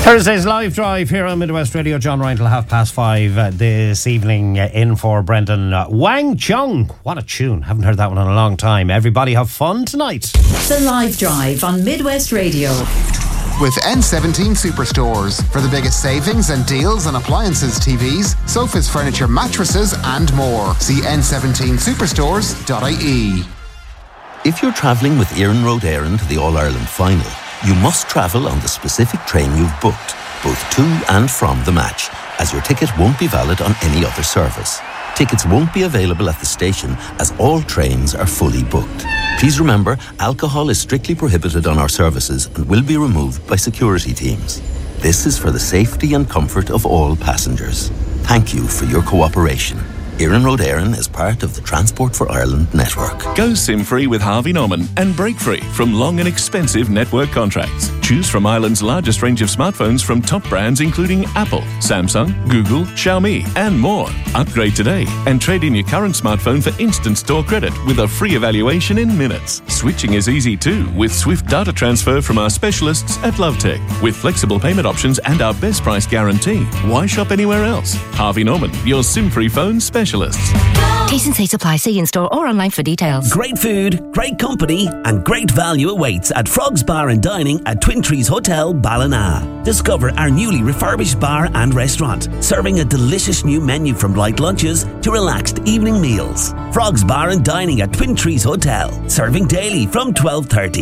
Thursday's live drive here on Midwest Radio. John Ryan till 5:30 this evening, in for Brendan. Wang Chung, what a tune. Haven't heard that one in a long time. Everybody have fun tonight. The live drive on Midwest Radio. With N17 Superstores for the biggest savings and deals on appliances, TVs, sofas, furniture, mattresses and more. See n17superstores.ie. If you're travelling with Éireann Road Éireann to the All-Ireland final, you must travel on the specific train you've booked, both to and from the match, as your ticket won't be valid on any other service. Tickets won't be available at the station as all trains are fully booked. Please remember, alcohol is strictly prohibited on our services and will be removed by security teams. This is for the safety and comfort of all passengers. Thank you for your cooperation. Éireann Road Éireann is part of the Transport for Ireland network. Go SIM-free with Harvey Norman and break free from long and expensive network contracts. Choose from Ireland's largest range of smartphones from top brands including Apple, Samsung, Google, Xiaomi and more. Upgrade today and trade in your current smartphone for instant store credit with a free evaluation in minutes. Switching is easy too with swift data transfer from our specialists at Lovetech. With flexible payment options and our best price guarantee. Why shop anywhere else? Harvey Norman, your SIM-free phone specialist. T's and C's apply. See in-store or online for details. Great food, great company and great value awaits at Frog's Bar and Dining at Twin Trees Hotel, Ballina. Discover our newly refurbished bar and restaurant, serving a delicious new menu from light lunches to relaxed evening meals. Frog's Bar and Dining at Twin Trees Hotel, serving daily from 12:30.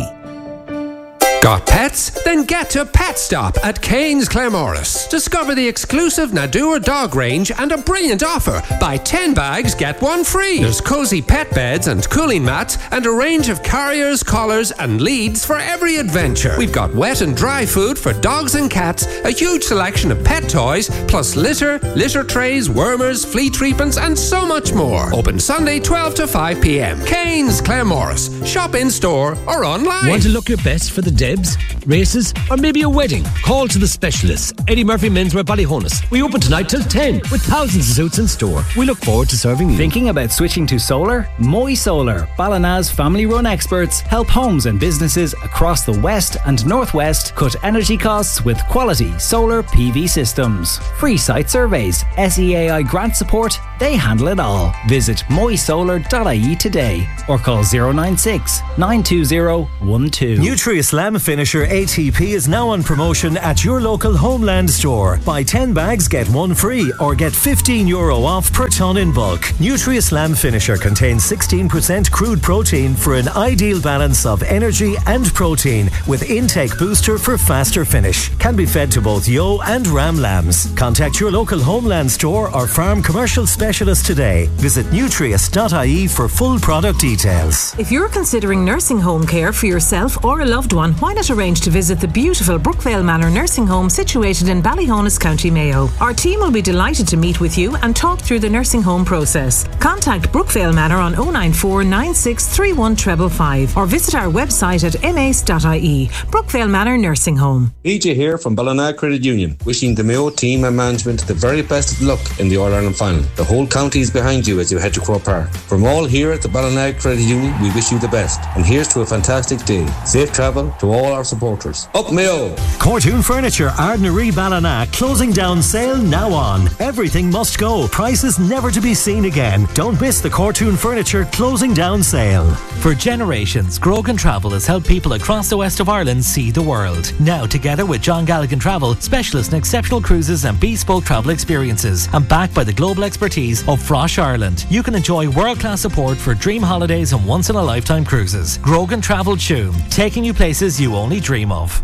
Got pets? Then get to Pet Stop at Cairns Claremorris. Discover the exclusive Nadur dog range and a brilliant offer. Buy 10 bags, get one free. There's cosy pet beds and cooling mats and a range of carriers, collars and leads for every adventure. We've got wet and dry food for dogs and cats, a huge selection of pet toys, plus litter trays, wormers, flea treatments and so much more. Open Sunday 12 to 5 p.m. Cairns Claremorris. Shop in store or online. Want to look your best for the Debs, races, or maybe a wedding? Call to the specialists. Eddie Murphy Menswear Ballyhonus. We open tonight till 10 with thousands of suits in store. We look forward to serving you. Thinking about switching to solar? Moy Solar, Ballina's family-run experts, help homes and businesses across the west and northwest cut energy costs with quality solar PV systems. Free site surveys, SEAI grant support, they handle it all. Visit moysolar.ie today or call 096 920 12. Nutri-Slam Finisher ATP is now on promotion at your local Homeland store. Buy 10 bags, get one free, or get €15 off per tonne in bulk. Nutri-Slam Finisher contains 16% crude protein for an ideal balance of energy and protein, with intake booster for faster finish. Can be fed to both ewe and ram lambs. Contact your local Homeland store or farm commercial specialist today. Visit nutrius.ie for full product details. If you're considering nursing home care for yourself or a loved one, why not arrange to visit the beautiful Brookvale Manor nursing home situated in Ballyhonus, County Mayo. Our team will be delighted to meet with you and talk through the nursing home process. Contact Brookvale Manor on 094 9631 555 or visit our website at ms.ie. Brookvale Manor Nursing Home. EJ here from Ballina Credit Union, wishing the Mayo team and management the very best of luck in the All-Ireland final. The whole county is behind you as you head to Croke Park. From all here at the Ballina Credit Union, we wish you the best. And here's to a fantastic day. Safe travel to all our supporters. Up Mayo! Cortoon Furniture, Ardnaree Ballina, closing down sale now on. Everything must go. Prices never to be seen again. Don't miss the Cortoon Furniture closing down sale. For generations, Grogan Travel has helped people across the west of Ireland see the world. Now, together with John Galligan Travel, specialists in exceptional cruises and bespoke travel experiences, and backed by the global expertise of Frosh Ireland, you can enjoy world-class support for dream holidays and once-in-a-lifetime cruises. Grogan Travel Tuam, taking you places you only dream of.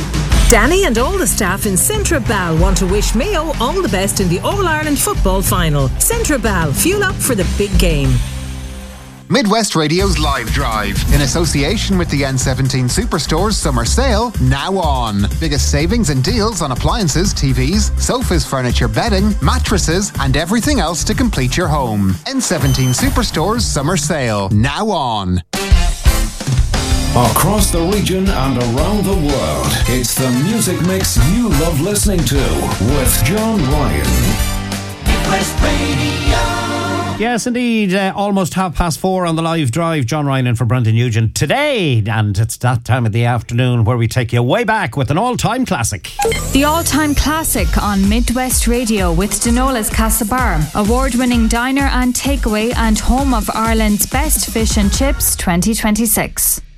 Danny and all the staff in Centra Bal want to wish Mayo all the best in the All-Ireland football final. Centra Bal, fuel up for the big game. Midwest Radio's Live Drive, in association with the N17 Superstores Summer Sale, now on. Biggest savings and deals on appliances, TVs, sofas, furniture, bedding, mattresses, and everything else to complete your home. N17 Superstores Summer Sale, now on. Across the region and around the world, it's the music mix you love listening to with John Ryan. Midwest Radio. Yes, indeed. Almost 4:30 on the live drive. John Ryan in for Brendan Nugent today. And it's that time of the afternoon where we take you way back with an all-time classic. The all-time classic on Midwest Radio with Denola's Castlebar, award-winning diner and takeaway and home of Ireland's best fish and chips 2026.